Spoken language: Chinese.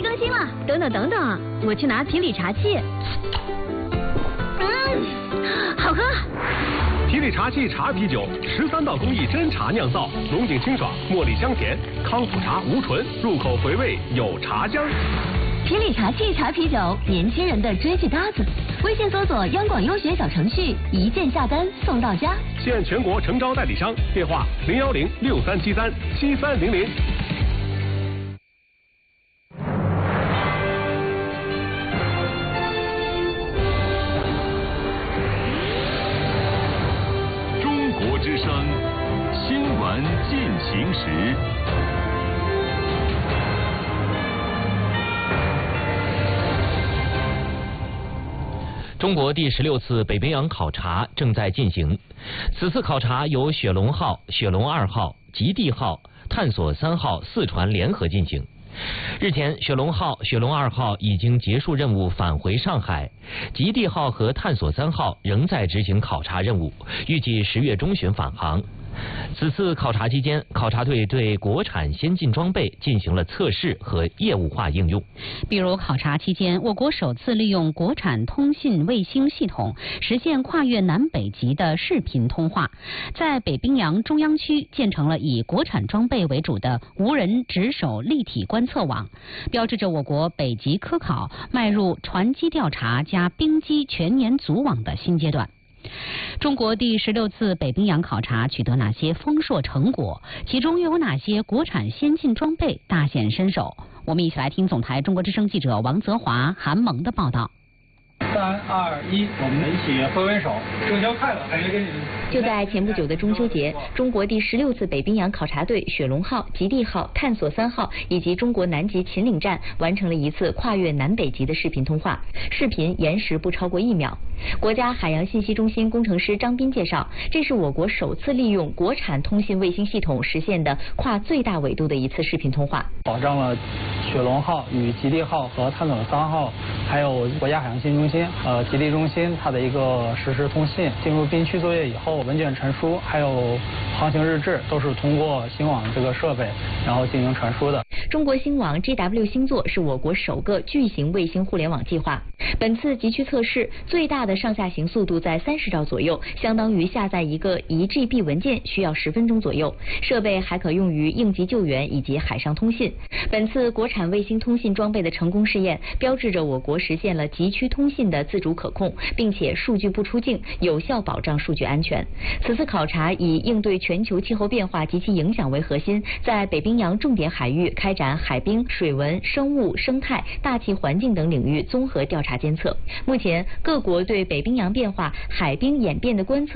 更新了。等等，我去拿皮里茶器。好喝。 皮里茶器茶啤酒，13道工艺真茶酿造，浓井清爽，茉莉香甜，康普茶无醇，入口回味有茶香。 皮里茶器茶啤酒，年轻人的追剧搭子。微信搜索央广优学小程序，一键下单送到家。 现全国诚招代理商，电话01063737300。 中国之声新闻进行时。 中国第16次北冰洋考察正在进行，此次考察由雪龙号、雪龙2号、极地号、探索3号4船联合进行。日前，雪龙号、雪龙2号已经结束任务返回上海，极地号和探索3号仍在执行考察任务，预计10月中旬返航。此次考察期间，考察队对国产先进装备进行了测试和业务化应用。 比如，考察期间，我国首次利用国产通信卫星系统实现跨越南北极的视频通话，在北冰洋中央区建成了以国产装备为主的无人值守立体观测网，标志着我国北极科考迈入船机调查加冰机全年组网的新阶段。中国第16次北冰洋考察取得哪些丰硕成果？其中又有哪些国产先进装备大显身手？我们一起来听总台中国之声记者王泽华、韩萌的报道。 3、2、1，我们一起挥挥手，中秋快乐！感谢跟你们。 就在前不久的中秋节，中国第16次北冰洋考察队雪龙号、极地号、探索3号以及中国南极秦岭站完成了一次跨越南北极的视频通话，视频延时不超过1秒。国家海洋信息中心工程师张斌介绍，这是我国首次利用国产通信卫星系统实现的跨最大纬度的一次视频通话， 保障了雪龙号与极地号和探索3号，还有国家海洋信息中心极地中心它的一个实时通信。进入冰区作业以后，文件传输还有航行日志都是通过星网这个设备然后进行传输的。 中国星网 GW 星座是我国首个巨型卫星互联网计划。本次极区测试最大的上下行速度在30兆左右，相当于下载一个1GB 文件需要10分钟左右。设备还可用于应急救援以及海上通信。本次国产卫星通信装备的成功试验，标志着我国实现了极区通信的自主可控，并且数据不出境，有效保障数据安全。此次考察以应对全球气候变化及其影响为核心，在北冰洋重点海域开展海冰、水文、生物、生态、大气环境等领域综合调查监测。目前，各国对北冰洋变化、海冰演变的观测